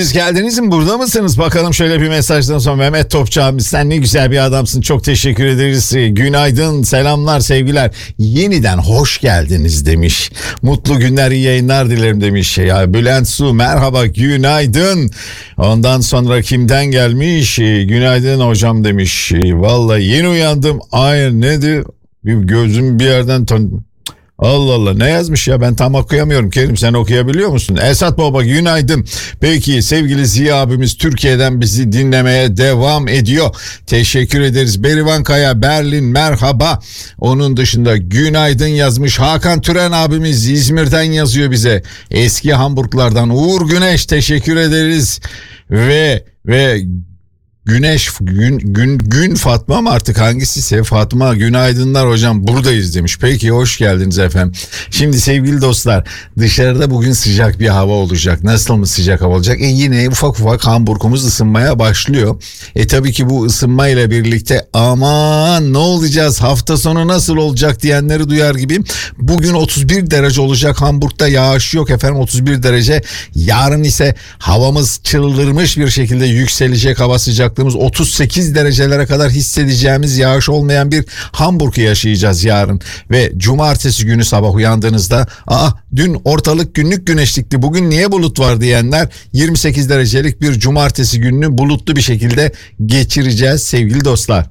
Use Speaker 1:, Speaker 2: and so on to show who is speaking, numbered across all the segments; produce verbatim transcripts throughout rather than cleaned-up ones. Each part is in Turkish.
Speaker 1: Hepiniz geldiniz mi? Burada mısınız? Bakalım şöyle bir mesajdan sonra. Mehmet Topçu abi, sen ne güzel bir adamsın. Çok teşekkür ederiz. Günaydın, selamlar, sevgiler. Yeniden hoş geldiniz demiş. Mutlu günler, iyi yayınlar dilerim demiş. Ya Bülent Su merhaba, günaydın. Ondan sonra kimden gelmiş? Günaydın hocam demiş. Vallahi yeni uyandım. Ay nedir? Bir gözüm bir yerden tanıdım. Allah Allah, ne yazmış ya, ben tam okuyamıyorum. Kerim, sen okuyabiliyor musun? Esat Baba günaydın. Peki sevgili Ziya abimiz Türkiye'den bizi dinlemeye devam ediyor. Teşekkür ederiz. Berivan Kaya Berlin merhaba. Onun dışında günaydın yazmış. Hakan Türen abimiz İzmir'den yazıyor bize. Eski Hamburglardan Uğur Güneş teşekkür ederiz. Ve ve Güneş gün gün gün Fatma mı artık hangisiyse, Fatma günaydınlar hocam, buradayız demiş. Peki hoş geldiniz efendim. Şimdi sevgili dostlar, dışarıda bugün sıcak bir hava olacak. Nasıl mı sıcak hava olacak? E yine ufak ufak Hamburg'umuz ısınmaya başlıyor. E tabii ki bu ısınmayla birlikte aman ne olacağız, hafta sonu nasıl olacak diyenleri duyar gibiyim. Bugün otuz bir derece olacak Hamburg'da, yağış yok efendim, otuz bir derece. Yarın ise havamız çıldırmış bir şekilde yükselecek, hava sıcak. otuz sekiz derecelere kadar hissedeceğimiz, yağış olmayan bir Hamburg'u yaşayacağız yarın. Ve cumartesi günü sabah uyandığınızda aa dün ortalık günlük güneşlikti, bugün niye bulut var diyenler, yirmi sekiz derecelik bir cumartesi gününü bulutlu bir şekilde geçireceğiz sevgili dostlar.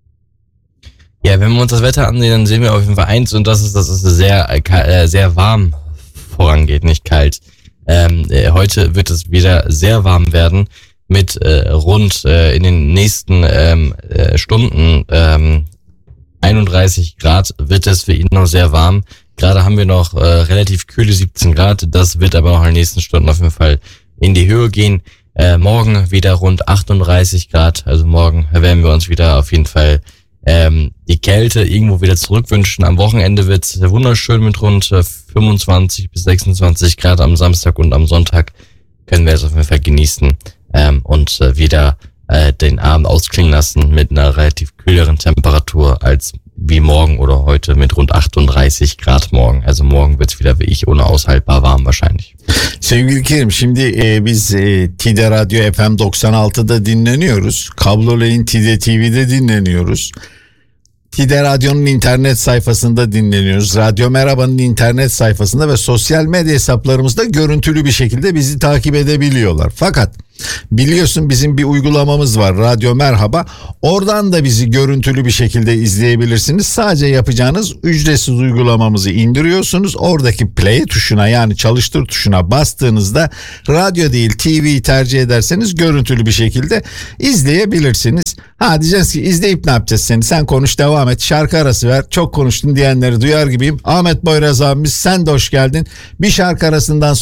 Speaker 2: Ja, wenn wir uns das Wetter ansehen, dann sehen wir auf jeden Fall eins, und das ist, dass es sehr, äh, sehr warm vorangeht, nicht kalt. Ähm, äh, heute wird es wieder sehr warm werden. Mit äh, rund äh, in den nächsten ähm, äh, Stunden ähm, einunddreißig Grad wird es für ihn noch sehr warm. Gerade haben wir noch äh, relativ kühle siebzehn Grad. Das wird aber noch in den nächsten Stunden auf jeden Fall in die Höhe gehen. Äh, morgen wieder rund achtunddreißig Grad. Also morgen werden wir uns wieder auf jeden Fall ähm, die Kälte irgendwo wieder zurückwünschen. Am Wochenende wird es wunderschön mit rund äh, fünfundzwanzig bis sechsundzwanzig Grad am Samstag, und am Sonntag können wir es auf jeden Fall genießen. Ähm, und äh, wieder äh, den Abend ausklingen lassen mit einer relativ kühleren Temperatur als wie morgen oder heute mit rund achtunddreißig Grad morgen. Also morgen wird's wieder wie ich unaushaltbar warm wahrscheinlich.
Speaker 1: Sevgili Kerim, şimdi e, biz e, Tide Radyo F M doksan altıda dinleniyoruz. Kablolayın Tide T V'de dinleniyoruz. Tide Radyo'nun internet sayfasında dinleniyoruz. Radyo Merhaba'nın internet sayfasında ve sosyal medya hesaplarımızda görüntülü bir şekilde bizi takip edebiliyorlar. Fakat biliyorsun bizim bir uygulamamız var, Radyo Merhaba. Oradan da bizi görüntülü bir şekilde izleyebilirsiniz. Sadece yapacağınız, ücretsiz uygulamamızı indiriyorsunuz. Oradaki play tuşuna, yani çalıştır tuşuna bastığınızda radyo değil T V'yi tercih ederseniz görüntülü bir şekilde izleyebilirsiniz. Ha diyeceğiz ki izleyip ne yapacağız seni? Sen konuş, devam et, şarkı arası ver. Çok konuştun diyenleri duyar gibiyim. Ahmet Boyraz abimiz, sen de hoş geldin. Bir şarkı arasından